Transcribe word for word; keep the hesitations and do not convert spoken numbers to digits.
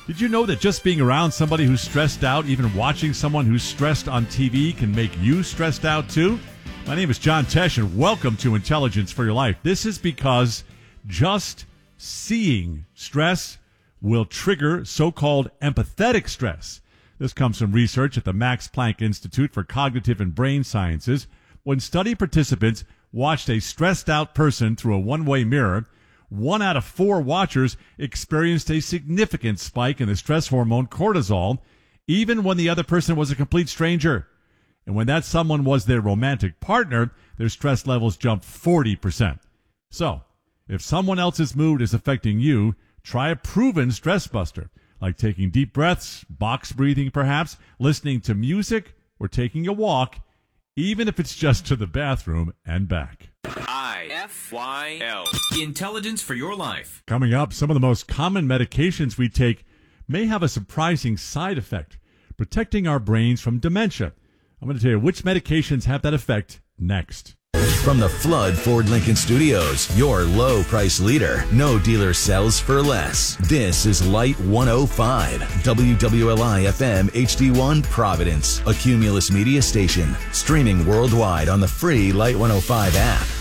Did you know that just being around somebody who's stressed out, even watching someone who's stressed on T V, can make you stressed out too? My name is John Tesh, and welcome to Intelligence for Your Life. This is because just seeing stress will trigger so-called empathetic stress. This comes from research at the Max Planck Institute for Cognitive and Brain Sciences. When study participants watched a stressed-out person through a one-way mirror, one out of four watchers experienced a significant spike in the stress hormone cortisol, even when the other person was a complete stranger. And when that someone was their romantic partner, their stress levels jumped forty percent. So, if someone else's mood is affecting you, try a proven stress buster, like taking deep breaths, box breathing perhaps, listening to music, or taking a walk, even if it's just to the bathroom and back. I F Y L. Intelligence for Your Life. Coming up, some of the most common medications we take may have a surprising side effect, protecting our brains from dementia. I'm going to tell you which medications have that effect next. From the Flood Ford Lincoln Studios, your low price leader. No dealer sells for less. This is Light one oh five, W W L I F M H D one Providence, a Cumulus media station. Streaming worldwide on the free Light one oh five app.